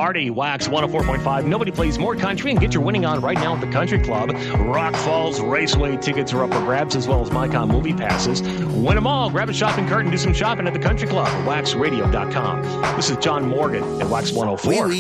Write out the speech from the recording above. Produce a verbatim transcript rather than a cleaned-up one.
Marty, Wax one oh four point five. Nobody plays more country, and get your winning on right now at the Country Club. Rock Falls Raceway tickets are up for grabs, as well as MyCon movie passes. Win them all. Grab a shopping cart and do some shopping at the Country Club. wax radio dot com. This is John Morgan at Wax one oh four.